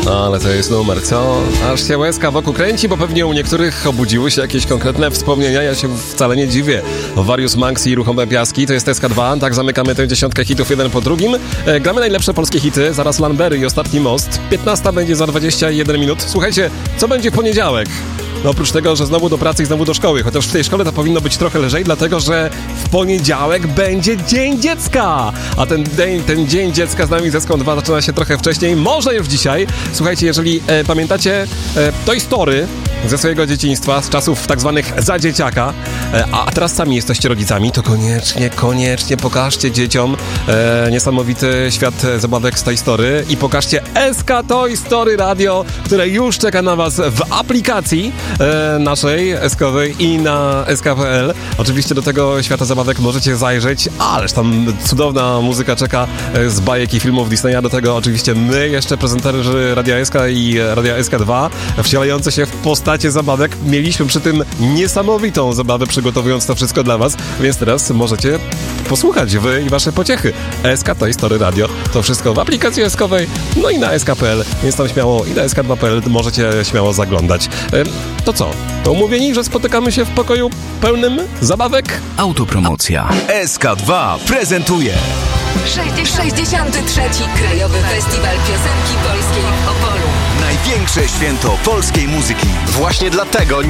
Ale to jest numer, co? Aż się łezka wokół kręci, bo pewnie u niektórych obudziły się jakieś konkretne wspomnienia. Ja się wcale nie dziwię. Warius Manx i Ruchome Piaski, to jest SK2. Tak zamykamy tę 10 hitów jeden po drugim. Gramy najlepsze polskie hity, zaraz Lambery i Ostatni Most. 15 będzie za 21 minut. Słuchajcie, co będzie w poniedziałek? No oprócz tego, że znowu do pracy i znowu do szkoły, chociaż w tej szkole to powinno być trochę lżej, dlatego że w poniedziałek będzie Dzień Dziecka, a ten Dzień Dziecka z nami ze SK2 zaczyna się trochę wcześniej, może już dzisiaj. Słuchajcie, jeżeli pamiętacie Toy Story ze swojego dzieciństwa, z czasów tak zwanych za dzieciaka, a teraz sami jesteście rodzicami, to koniecznie pokażcie dzieciom niesamowity świat zabawek z Toy Story i pokażcie SK Toy Story Radio, które już czeka na was w aplikacji naszej SK-owej i na SK.pl. Oczywiście do tego świata zabawek możecie zajrzeć, ależ tam cudowna muzyka czeka z bajek i filmów Disneya. Do tego oczywiście my, jeszcze prezenterzy Radia SK i Radia SK2, wcielające się w postacie zabawek. Mieliśmy przy tym niesamowitą zabawę, przygotowując to wszystko dla was, więc teraz możecie posłuchać wy i wasze pociechy. SK Toy Story Radio. To wszystko w aplikacji SK-owej, no i na SK.pl, więc tam śmiało i na SK2.pl możecie śmiało zaglądać. To co? To umówieni, że spotykamy się w pokoju pełnym zabawek? Autopromocja. SK2 prezentuje 63. Krajowy Festiwal Piosenki Polskiej w Opolu. największe święto polskiej muzyki. Właśnie dlatego